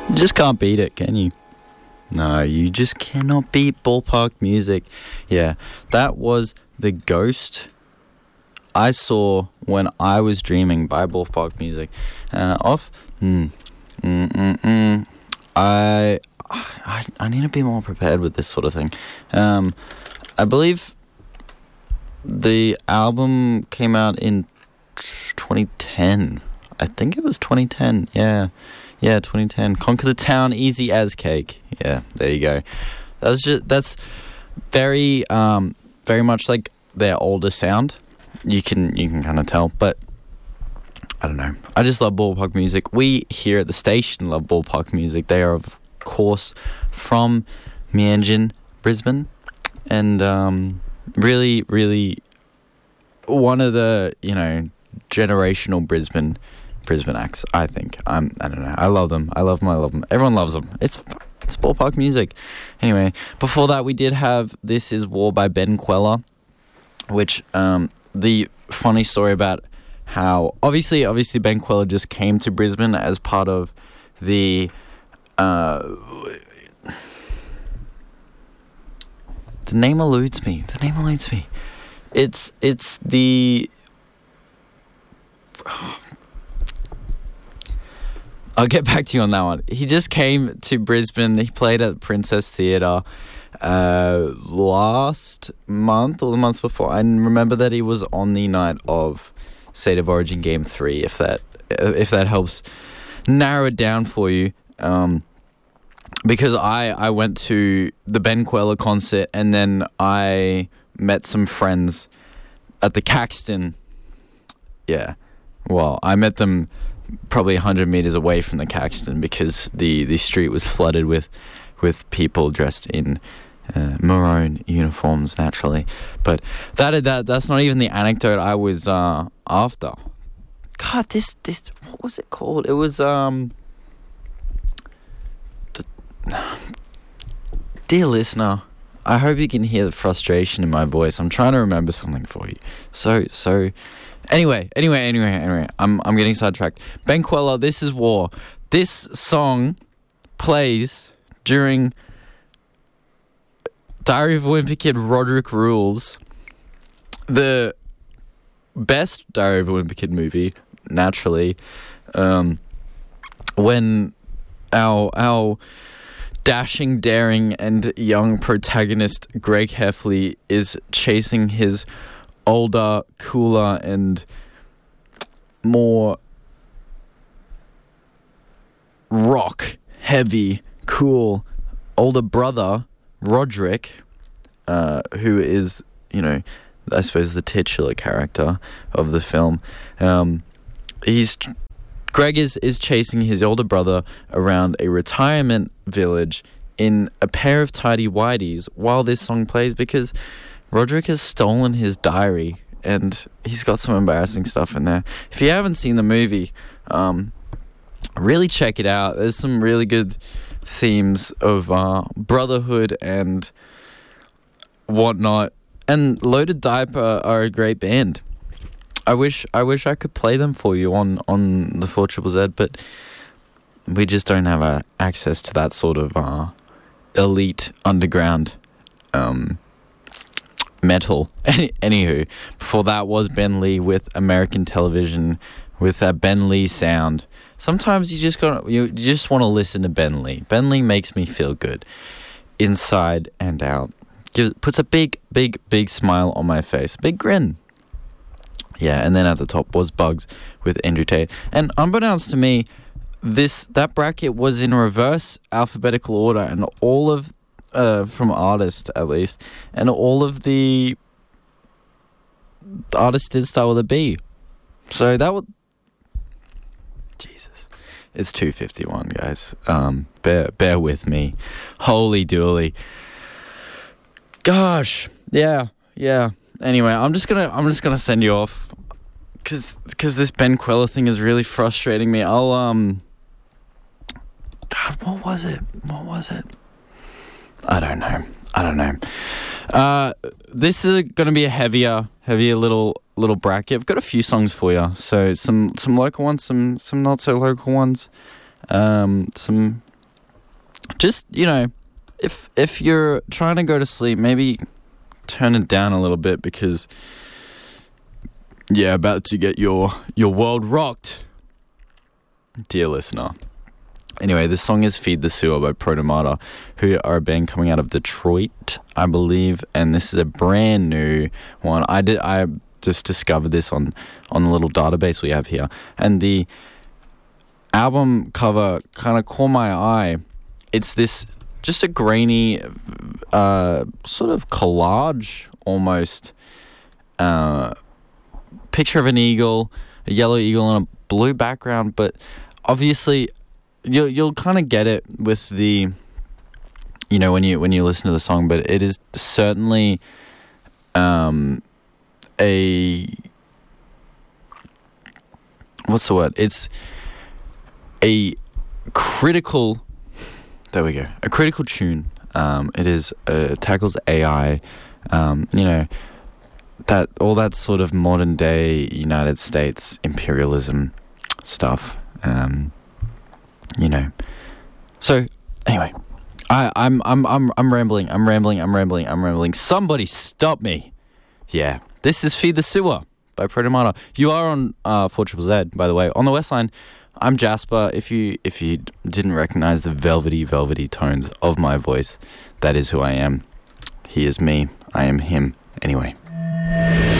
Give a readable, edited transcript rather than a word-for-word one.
You just can't beat it, can you? No, you just cannot beat ballpark music. Yeah, that was The Ghost I Saw When I Was Dreaming by Ballpark Music. I need to be more prepared with this sort of thing. I believe the album came out in 2010. I think it was 2010. Yeah, 2010. Conquer the Town, Easy as Cake. Yeah, there you go. That's very much like their older sound. You can kind of tell, but I don't know. I just love ballpark music. We here at the station love ballpark music. They are, of course, from Meanjin, Brisbane, and really, really one of the generational Brisbane acts. I think I don't know. I love them. I love them. Everyone loves them. It's ballpark music. Anyway, before that we did have This Is War by Ben Queller, which the funny story about how obviously Ben Queller just came to Brisbane as part of the name eludes me. It's the I'll get back to you on that one. He just came to Brisbane. He played at Princess Theatre last month or the month before. I remember that he was on the night of State of Origin Game 3, if that helps narrow it down for you. Because I went to the Ben Queller concert and then I met some friends at the Caxton. Yeah. Well, I met them probably 100 meters away from the Caxton because the street was flooded with people dressed in maroon uniforms, naturally. But that's not even the anecdote I was after. God, this what was it called? It was dear listener, I hope you can hear the frustration in my voice. I'm trying to remember something for you. So anyway, I'm getting sidetracked. Ben Queller, This Is War. This song plays during Diary of a Wimpy Kid, Roderick Rules, the best Diary of a Wimpy Kid movie, naturally, when our dashing, daring, and young protagonist Greg Heffley is chasing his older, cooler, and more rock-heavy, cool older brother, Roderick, who is, I suppose the titular character of the film. Greg is chasing his older brother around a retirement village in a pair of tidy whities while this song plays, because Roderick has stolen his diary and he's got some embarrassing stuff in there. If you haven't seen the movie, really check it out. There's some really good themes of brotherhood and whatnot. And Loaded Diaper are a great band. I wish I could play them for you on the 4ZZZ, but we just don't have access to that sort of elite underground metal. Anywho, before that was Ben Lee with American Television with that Ben Lee sound. Sometimes you just want to listen to Ben Lee. Ben Lee makes me feel good, inside and out. Puts a big smile on my face, big grin. Yeah, and then at the top was Bugs with Andrew Tate. And unbeknownst to me, that bracket was in reverse alphabetical order, and all of from artist at least, and all of the artists did start with a B. So that would Jesus. It's 2:51, guys. Bear with me. Holy dooly. Gosh. Yeah. Anyway, I'm just gonna send you off because this Ben Queller thing is really frustrating me. I'll God, what was it? I don't know. This is gonna be a heavier little bracket. I've got a few songs for you. So some local ones, some not so local ones, some just, if you're trying to go to sleep, maybe turn it down a little bit, because about to get your world rocked, dear listener. Anyway, this song is Feed the Sewer by Protomata, who are a band coming out of Detroit, I believe, and this is a brand new one. I just discovered this on the little database we have here, and the album cover kind of caught my eye. It's this just a grainy sort of collage almost, picture of an eagle, a yellow eagle on a blue background, but obviously you'll kind of get it with the, when you listen to the song, but it is certainly what's the word? It's a critical, there we go, a critical tune. It is, tackles AI, that all that sort of modern day United States imperialism stuff. So anyway, I'm rambling. Somebody stop me. Yeah, this is Feed the Sewer by Protomata. You are on 4ZZZ, by the way, on the West Line. I'm Jasper. If you didn't recognize the velvety tones of my voice, that is who I am. He is me. I am him. Anyway.